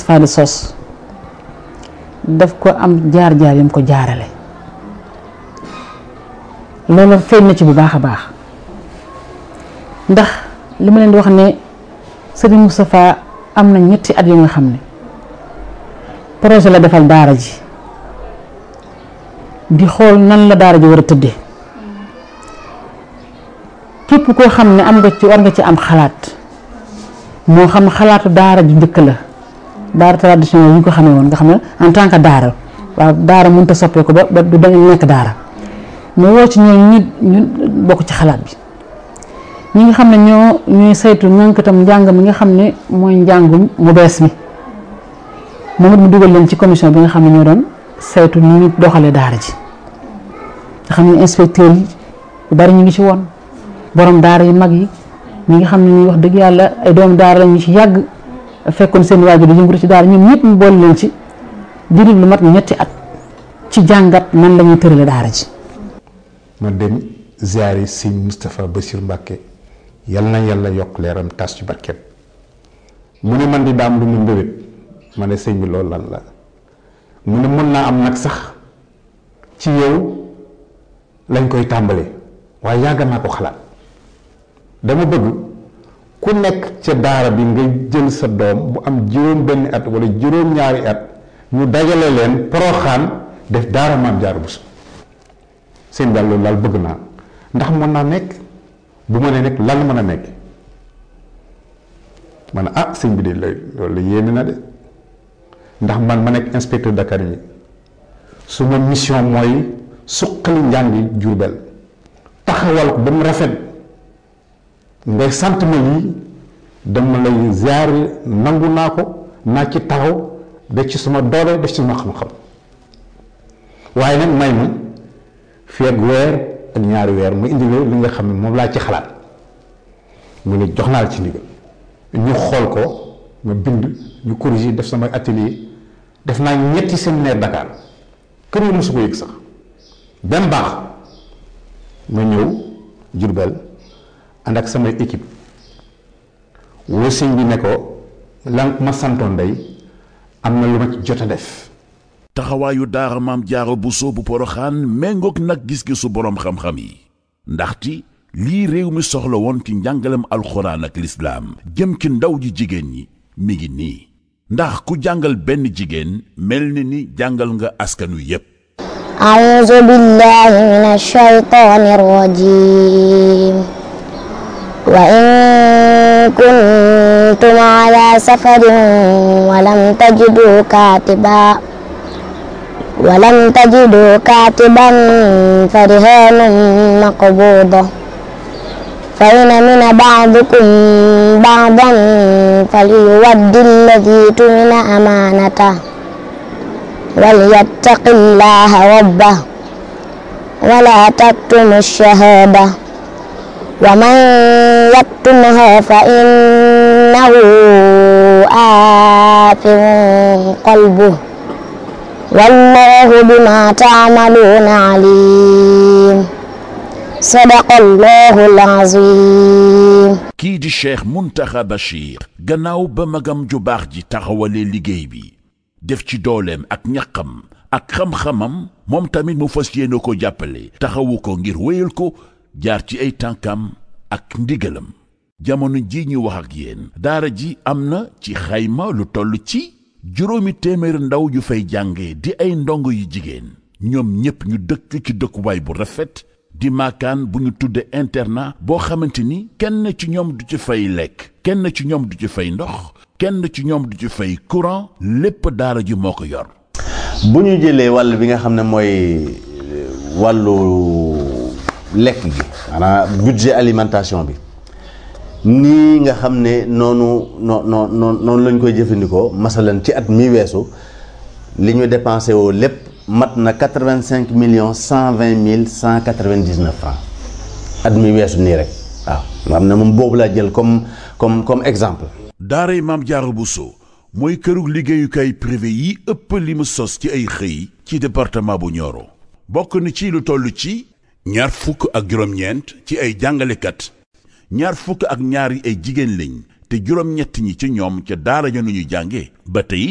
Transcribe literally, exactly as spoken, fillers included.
Moustapha di sos daf ko am jaar-jaar yam ko jaarale loolu feeñ na ci bu baax a baax ndax li ma leen di wax ne Serigne Moustapha am na ñetti at yu nga xam ne projet la defal daara ji di xool nan la daara ji war a tëddee képp koo xam ne am nga ci war nga ci am xalaat moo xam xalaatu daara ji njëkk la daara traditionnel yi ñu ko xamee woon nga xam ne en tant que daara waaw daara mënut a soppeeku ba ba du dañu nekk daara mu woo ci ñoom ñu ñu bokk ci xalaat bi ñi nga xam ne ñoo ñuy saytu ñànkatam njàng mi nga xam ne mooy njàngum mu bees mi moom it mu dugal leen ci commission bi nga xam ne ñoo doon saytu ni ñu doxalee daara ji nga xam ne inspecteur yi yu bari ñu ngi ci woon borom daara yu mag yi ñi nga xam ne ñuy wax dëgg yàlla ay doomu daara la ñu ci yàgg fekkoon seen waajur di yëngatu ci daara ñoom ñëpp mu boole leen ci diiru lu mat ñetti at ci jàngat nan la ñuy tërale daara ji. ma dem ziyaari sëñ Moustapha Bassir Mbacke yal na yàlla yokk leeram tas ci barkeem mu ne man di daam lu mu mbébét ma ne sëñ bi loolu lan la mu ne mën naa am nag sax ci yow lañ koy tàmbalee waaye yàgg naa ko xalaat dama bëgg ku nekk ca daara bi nga jël sa doom bu am juróom benn at wala juróom ñaari at ñu dajale leen Poroxaan def daara Maam Jaara Buso seen daal loolu daal bëgg naa ndax mën naa nekk bu ma nee nekk lan mën a nekk ma ne ah sëñ bi de loolu la yéeme na de ndax man ma nekk inspecteur d'académie su ma mission mooy suqali njàngi Jurbel taxawal ko ba mu rafet ngay sant ma lii dama lay ziyaare nangu naa ko naa ci taxaw def ci suma doole def ci suma xam-xam waaye nag may ma fii ak weer ak ñaari weer mu indi li nga xam ne moom laa ci xalaat mu ne jox naa la ci ndigal ñu xool ko ma bind ñu corriger def sama atelier def naa ñetti séminaire Dakar kër yi mosu ko yëg sax benn baax ma ñëw Jurbel ànd ak samay équipe woo sëñ bi ne ko lan ma santoon day am na lu ma ci jot a def. taxawaayu daara Maam Jaara Buso bu Poroxaan méngoog nag gis-gisu boroom xam-xam yi ndaxte lii réew mi soxla woon ci njàngalem alxuraan ak lislaam jëm ci ndaw ji jigéen ñi mi ngi nii ndax ku jàngal benn jigéen mel ni ni jàngal nga askanu yépp. a'uuzu billaahi mina shaytaani rajiim wa in kuntum ala safarin wa lam tajidu kaatiban wa lam tajidu kaatiban farihaanun maqbuuda fa in amina ba'dukum ba'dan falyuwaddi alladhii tumina amaanatahu walyattaqi llaaha rabbahu wa laa taktumu ash-shahaadata wa man yaktumha fa innahu aathim qalbuhu wallaahu bimaa ta'maluuna aliim. sadaqallaahu al-aziim. kii di Cheikh Mountakha Bachir gannaaw ba magam ju baax ji taxawalee liggéey bi def ci dooleem ak ñaqam ak xam-xamam moom tamit mu fas yéene ko jàppale taxawu ko ngir wéyal ko jaar ci ay tànkam ak ndigalam jamono ji ñu wax ak yéen daara ji am na ci xayma lu toll ci juróomi téeméer ndaw yu fay jànge di ay ndongo yu jigéen ñoom ñépp ñu dëkk ci dëkkuwaay bu rafet di maakaan bu ñu tudde internat boo xamante ni kenn ci ñoom du ci fay lekk kenn ci ñoom du ci fay ndox kenn ci ñoom du ci fay courant lépp daara ji moo ko yor. bu ñu jëlee wàll bi nga xam ne mooy wàllu lekk gi maanaam budget alimentation bi nii nga xam ne noonu noo noo noonu lañ koy jëfandikoo masalan ci at mi weesu li ñu dépensé woo lépp mat na quatre-vingt-cinq millions cent vingt mille cent quatre-vingt-dix-neuf francs at mi weesu nii rek waaw nga xam ne moom boobu laa jël comme comme comme exemple. daaray Maam Jaara Buso mooy kërug liggéeyukaay privé yi ëpp li mu sos ci ay xëy ci département bu Nioro bokk na ci lu toll ci ñaar fukk ak juróom-ñeent ci ay jàngalekat ñaar fukk ak ñaar yi ay jigéen lañ te juróom-ñett ñi ci ñoom ca daara ja nu ñuy jànge ba tey